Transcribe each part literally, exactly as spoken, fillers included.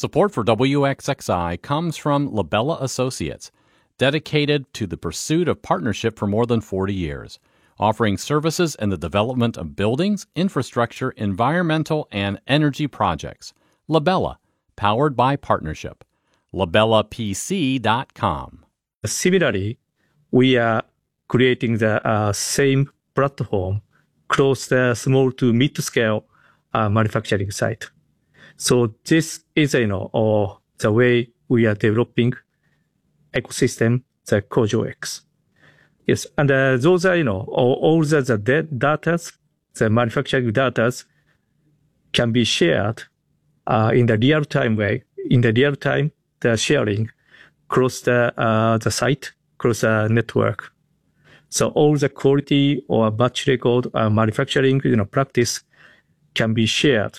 Support for W X X I comes from Labella Associates, dedicated to the pursuit of partnership for more than forty years, offering services in the development of buildings, infrastructure, environmental, and energy projects. Labella, powered by partnership. labella p c dot com. Similarly, we are creating the uh, same platform across the small to mid-scale uh, manufacturing site. So this is, you know, uh, the way we are developing ecosystem, the CojoX. Yes, and uh, those are, you know, all, all the, the data, the manufacturing data can be shared uh, in the real-time way, in the real-time, the sharing across the, uh, the site, across the network. So all the quality or batch record uh, manufacturing, you know, practice can be shared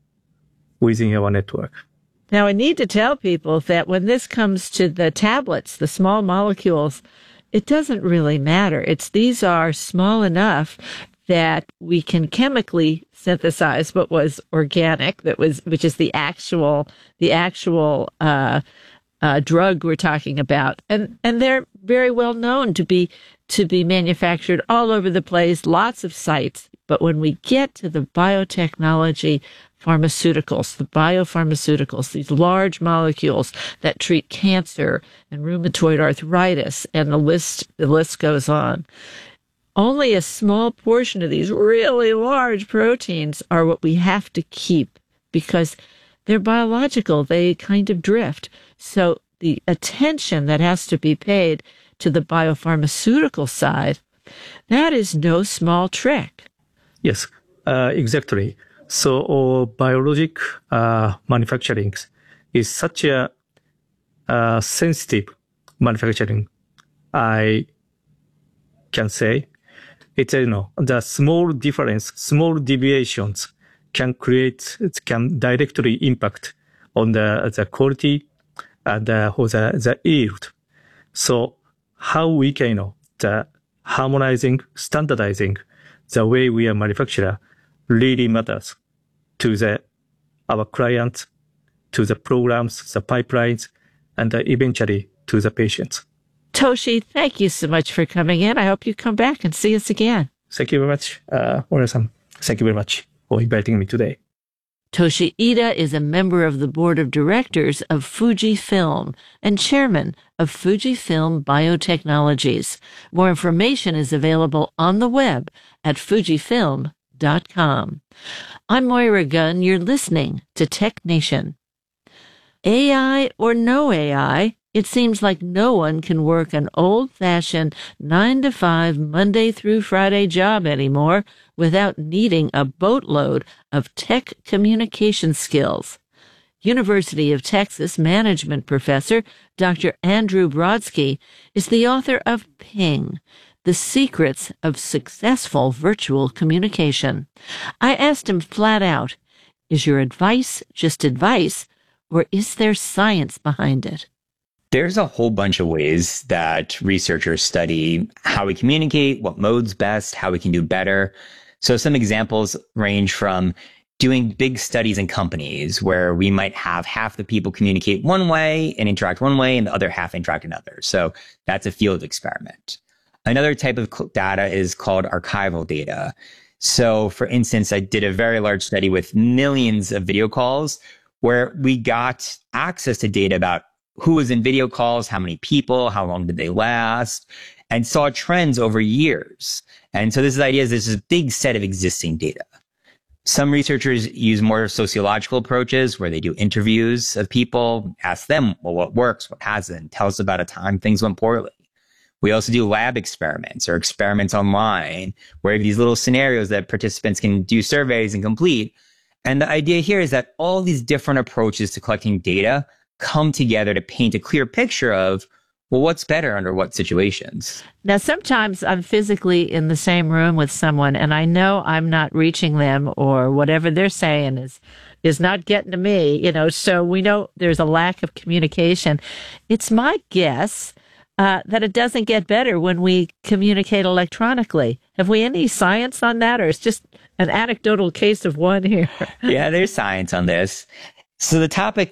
within our network. Now, I need to tell people that when this comes to the tablets, the small molecules, it doesn't really matter. It's these are small enough that we can chemically synthesize what was organic, that was which is the actual the actual uh, uh, drug we're talking about, and and they're very well known to be to be manufactured all over the place, lots of sites. But when we get to the biotechnology, pharmaceuticals, the biopharmaceuticals, these large molecules that treat cancer and rheumatoid arthritis, and the list the list goes on. Only a small portion of these really large proteins are what we have to keep because they're biological. They kind of drift. So the attention that has to be paid to the biopharmaceutical side, that is no small trick. Yes, uh, exactly. So uh, biologic uh, manufacturing is such a uh, sensitive manufacturing, I can say. It's, you know, the small difference, small deviations can create, it can directly impact on the, the quality and the, the, the yield. So how we can, you know, the harmonizing, standardizing the way we are manufacturer really matters to the, our clients, to the programs, the pipelines, and uh, eventually to the patients. Toshi, thank you so much for coming in. I hope you come back and see us again. Thank you very much, uh, Mori-san. Thank you very much for inviting me today. Toshi Ida is a member of the board of directors of Fujifilm and chairman of Fujifilm Biotechnologies. More information is available on the web at fujifilm dot com. I'm Moira Gunn. You're listening to Tech Nation. A I or no A I, it seems like no one can work an old-fashioned nine to five Monday through Friday job anymore without needing a boatload of tech communication skills. University of Texas management professor Doctor Andrew Brodsky is the author of Ping, The Secrets of Successful Virtual Communication. I asked him flat out, is your advice just advice, or is there science behind it? There's a whole bunch of ways that researchers study how we communicate, what mode's best, how we can do better. So some examples range from doing big studies in companies where we might have half the people communicate one way and interact one way and the other half interact another. So that's a field experiment. Another type of data is called archival data. So for instance, I did a very large study with millions of video calls where we got access to data about who was in video calls, how many people, how long did they last, and saw trends over years. And so this idea is there's this big set of existing data. Some researchers use more sociological approaches where they do interviews of people, ask them, well, what works, what hasn't, tell us about a time things went poorly. We also do lab experiments or experiments online where we have these little scenarios that participants can do surveys and complete. And the idea here is that all these different approaches to collecting data come together to paint a clear picture of, well, what's better under what situations? Now, sometimes I'm physically in the same room with someone and I know I'm not reaching them or whatever they're saying is is not getting to me, you know, so we know there's a lack of communication. It's my guess uh, that it doesn't get better when we communicate electronically. Have we any science on that, or it's just an anecdotal case of one here? Yeah, there's science on this. So the topic